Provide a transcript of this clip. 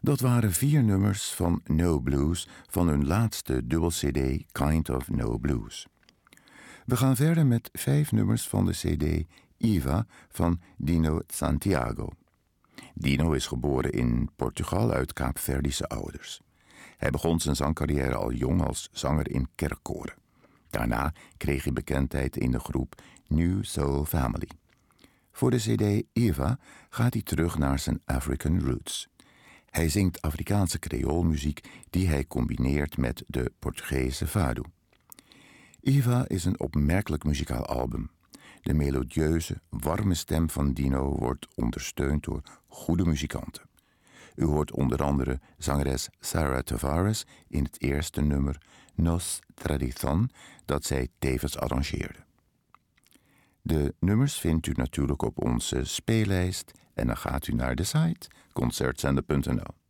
Dat waren 4 nummers van No Blues van hun laatste dubbel-cd Kind of No Blues. We gaan verder met 5 nummers van de cd Iva van Dino Santiago. Dino is geboren in Portugal uit Kaapverdische ouders. Hij begon zijn zangcarrière al jong als zanger in kerkkoren. Daarna kreeg hij bekendheid in de groep New Soul Family. Voor de cd Iva gaat hij terug naar zijn African roots. Hij zingt Afrikaanse creoolmuziek die hij combineert met de Portugese fado. Iva is een opmerkelijk muzikaal album. De melodieuze, warme stem van Dino wordt ondersteund door goede muzikanten. U hoort onder andere zangeres Sarah Tavares in het eerste nummer Nos Tradição, dat zij tevens arrangeerde. De nummers vindt u natuurlijk op onze speellijst en dan gaat u naar de site concertzender.nl.